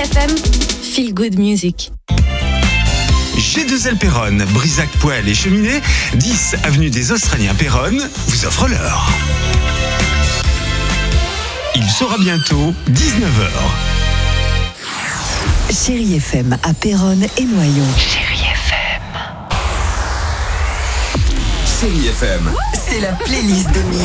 FM, Feel Good Music. G2L Péronne, Brisac Poêle et Cheminée, 10 avenue des Australiens Péronne, vous offre l'heure. Il sera bientôt 19h. Chérie FM à Péronne et Noyon. Chérie FM. Chérie FM, c'est la playlist de Mille.